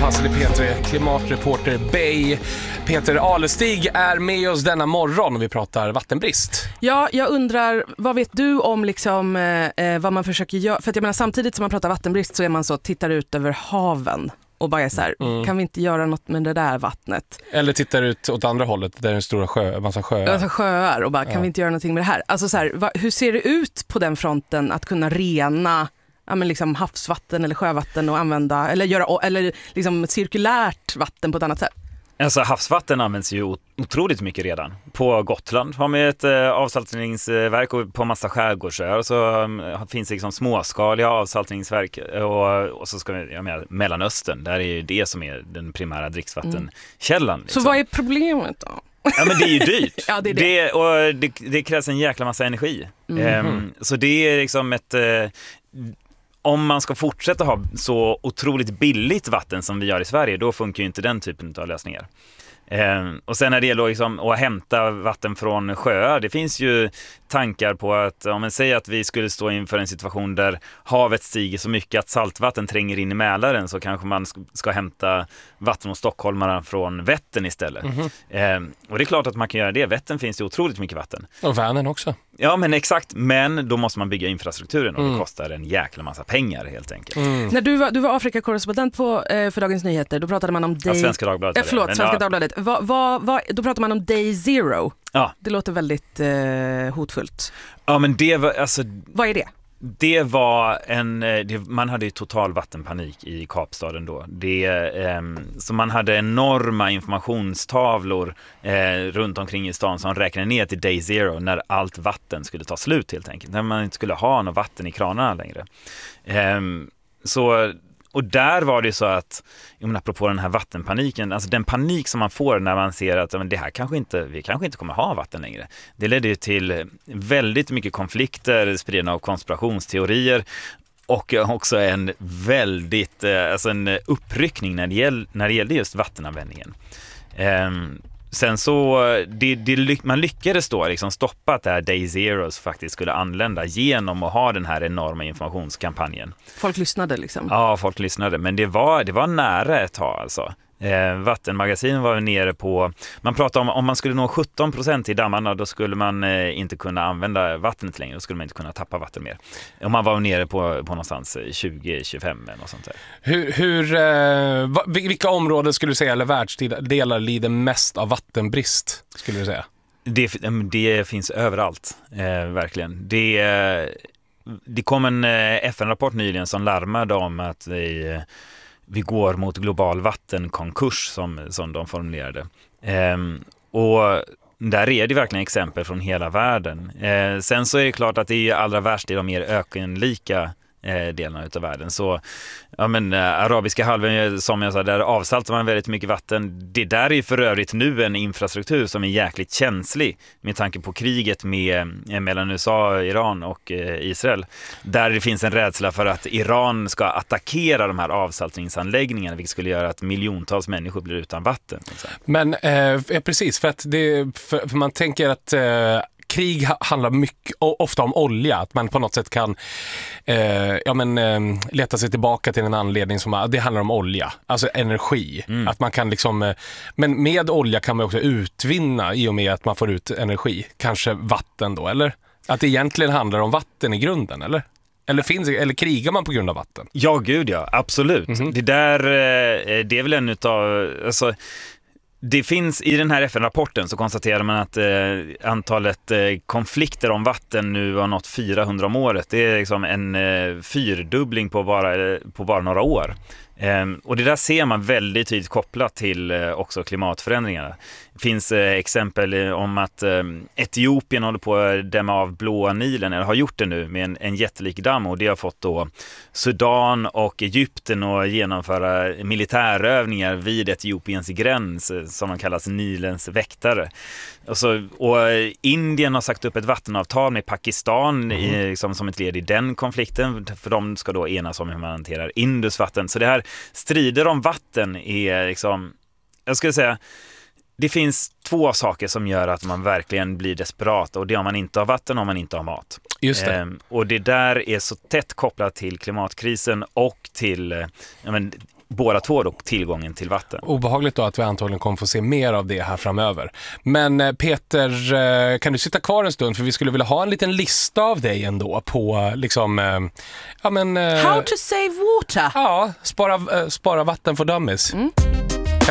Hassel i P3, klimatreporter Bay. Peter Alestig är med oss denna morgon och vi pratar vattenbrist. Ja, jag undrar, vad vet du om liksom, vad man försöker göra? För att jag menar, samtidigt som man pratar vattenbrist så är man så, tittar ut över haven och bara är så här, kan vi inte göra något med det där vattnet? Eller tittar ut åt andra hållet där det är en stora massa sjöar. Alltså sjöar och bara, kan vi inte göra någonting med det här? Alltså så här, hur ser det ut på den fronten att kunna rena men liksom havsvatten eller sjövatten och använda, eller göra eller liksom cirkulärt vatten på ett annat sätt? Alltså havsvatten används ju otroligt mycket redan. På Gotland har man ett avsaltningsverk och på massa skärgårdsöar så finns det liksom småskaliga avsaltningsverk och så ska vi med Mellanöstern, där är ju det som är den primära dricksvattenkällan. Liksom. Så vad är problemet då? Ja, men det är ju dyrt. Ja, det är det. Det krävs en jäkla massa energi. Så det är liksom ett... Om man ska fortsätta ha så otroligt billigt vatten som vi gör i Sverige, då funkar ju inte den typen av lösningar. Och sen är det då liksom att hämta vatten från sjöar. Det finns ju tankar på att om man säger att vi skulle stå inför en situation där havet stiger så mycket att saltvatten tränger in i Mälaren, så kanske man ska hämta vatten hos stockholmarna från Vättern istället. Och det är klart att man kan göra det. Vättern finns ju otroligt mycket vatten. Och Vänern också. Ja, men exakt. Men då måste man bygga infrastrukturen och det kostar en jäkla massa pengar helt enkelt. När du var Afrika-korrespondent för Dagens Nyheter, då pratade man om Svenska Dagbladet. Svenska Dagbladet. Då pratade man om Day Zero. Ja. Det låter väldigt hotfullt. Ja, men det var alltså... Vad är det? Det var man hade ju total vattenpanik i Kapstaden då. Så man hade enorma informationstavlor runt omkring i stan som räknade ner till Day Zero när allt vatten skulle ta slut helt enkelt. När man inte skulle ha något vatten i kranarna längre. Och där var det så att, apropå den här vattenpaniken, alltså den panik som man får när man ser att vi kanske inte kommer ha vatten längre. Det ledde ju till väldigt mycket konflikter, spridande av konspirationsteorier och också en väldigt, en uppryckning när det gällde just vattenanvändningen. Sen så man lyckades då liksom stoppa att det här Day Zeros faktiskt skulle anlända genom att ha den här enorma informationskampanjen. Folk lyssnade liksom? Ja, folk lyssnade, men det var nära ett tag alltså. Vattenmagasinen var nere på, man pratade om man skulle nå 17% i dammarna, då skulle man inte kunna använda vattnet längre, då skulle man inte kunna tappa vatten mer. Om man var nere på någonstans 20-25 eller något sånt där. Vilka områden skulle du säga, eller världsdelar lider mest av vattenbrist, skulle du säga? Det finns överallt, verkligen. Det kom en FN-rapport nyligen som larmade om att vi går mot global vattenkonkurs som de formulerade. Och där är det verkligen exempel från hela världen. Sen så är det klart att det är allra värst i de mer ökenlika delarna utav världen. Så arabiska halvön, som jag sa, där avsaltar man väldigt mycket vatten. Det där är ju för övrigt nu en infrastruktur som är jäkligt känslig med tanke på kriget mellan USA, Iran och Israel. Där det finns en rädsla för att Iran ska attackera de här avsaltningsanläggningarna, vilket skulle göra att miljontals människor blir utan vatten. Men precis, för att för man tänker att krig handlar ofta om olja, att man på något sätt kan leta sig tillbaka till en anledning som det handlar om olja, alltså energi. Att man kan liksom, men med olja kan man också utvinna i och med att man får ut energi, kanske vatten då, eller? Att det egentligen handlar om vatten i grunden, eller? Eller krigar man på grund av vatten? Ja, gud ja, absolut. Det är väl en utav, alltså, det finns i den här FN-rapporten så konstaterar man att antalet konflikter om vatten nu har nått 400 om året. Det är liksom en fyrdubbling på bara några år. Och det där ser man väldigt tydligt kopplat till också klimatförändringarna. Det finns exempel om att Etiopien håller på att dämma av Blåa Nilen, eller har gjort det nu med en jättelik damm, och det har fått då Sudan och Egypten att genomföra militärövningar vid Etiopiens gräns som man kallas Nilens väktare. Och Indien har sagt upp ett vattenavtal med Pakistan liksom, som ett led i den konflikten, för de ska då enas om hur man hanterar Indusvatten. Så det här strider om vatten är liksom, jag skulle säga, det finns två saker som gör att man verkligen blir desperat, och det är om man inte har vatten och om man inte har mat. Just det. Och det där är så tätt kopplat till klimatkrisen och till båda två då tillgången till vatten. Obehagligt då att vi antagligen kommer få se mer av det här framöver. Men Peter, kan du sitta kvar en stund? För vi skulle vilja ha en liten lista av dig ändå på liksom... How to save water. Ja, spara vatten för dummies.